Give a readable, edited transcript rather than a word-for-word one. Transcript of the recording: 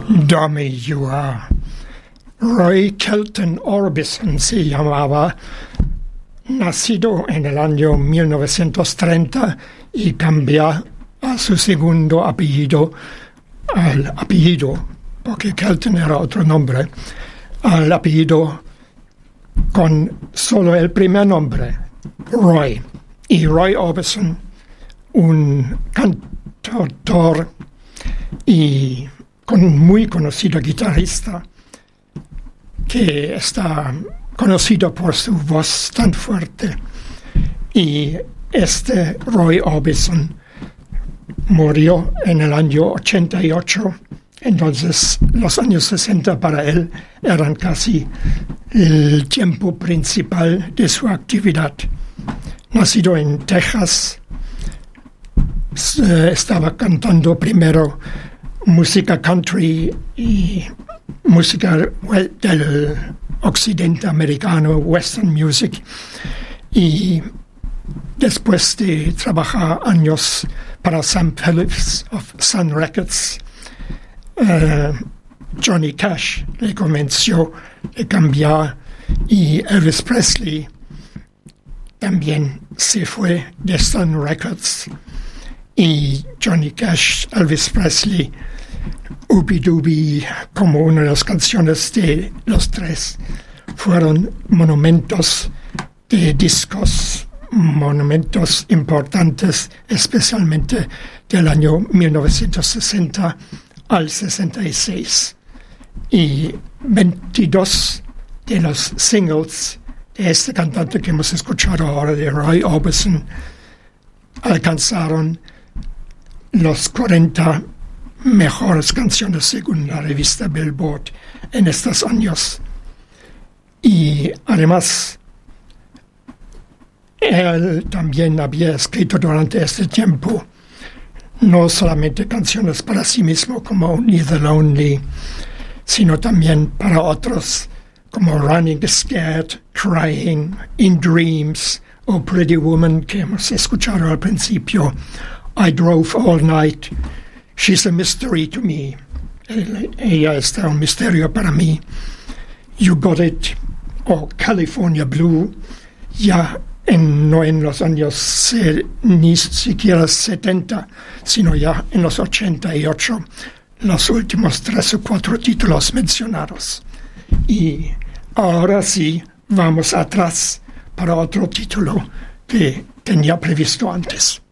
Dummy You Are. Roy Kelton Orbison se llamaba, nacido en el año 1930 y cambió a su segundo apellido, porque Kelton era otro nombre, al apellido con solo el primer nombre, Roy. Y Roy Orbison, un cantautor y muy conocido guitarrista, que está conocido por su voz tan fuerte. Y Roy Orbison murió en el año 88. Entonces, los años 60 para él eran casi el tiempo principal de su actividad. Nacido en Texas, estaba cantando primero música country y música del occidente americano, western music, y después de trabajar años para Sam Phillips of Sun Records, Johnny Cash le convenció de cambiar y Elvis Presley también se fue de Sun Records y Johnny Cash, Elvis Presley, Ooby Dooby, como una de las canciones de los tres, fueron monumentos de discos, monumentos importantes, especialmente del año 1960 al 66. Y 22 de los singles de este cantante que hemos escuchado ahora, de Roy Orbison, alcanzaron los 40 mejores canciones según la revista Billboard en estos años. Y además, él también había escrito durante este tiempo no solamente canciones para sí mismo como Only the Lonely, sino también para otros como Running Scared, Crying, In Dreams o Pretty Woman, que hemos escuchado al principio, I Drove All Night, She's a Mystery to Me, ella está un misterio para mí, You Got It, o California Blue, ya no en los años ni siquiera 70, sino ya en los 88, los últimos 3 o 4 títulos mencionados. Y ahora sí, vamos atrás para otro título que tenía previsto antes.